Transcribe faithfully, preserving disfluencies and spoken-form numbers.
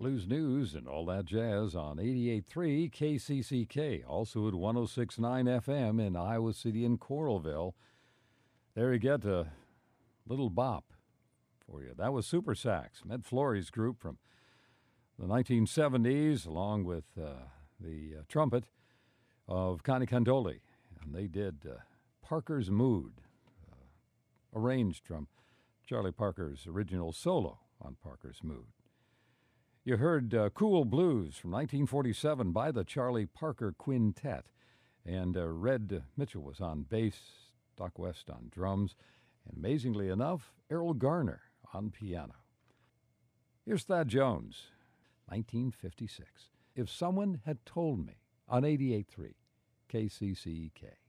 Blues News and all that jazz on eighty-eight point three K C C K, also at one oh six point nine F M in Iowa City and Coralville. There you get a little bop for you. That was Super Sax, Med Florey's group from the nineteen seventies, along with uh, the uh, trumpet of Connie Candoli. And they did uh, Parker's Mood, uh, arranged from Charlie Parker's original solo on Parker's Mood. You heard uh, Cool Blues from nineteen forty-seven by the Charlie Parker Quintet. And uh, Red Mitchell was on bass, Doc West on drums, and amazingly enough, Errol Garner on piano. Here's Thad Jones, nineteen fifty-six. If Someone Had Told Me on eighty-eight point three K C C K.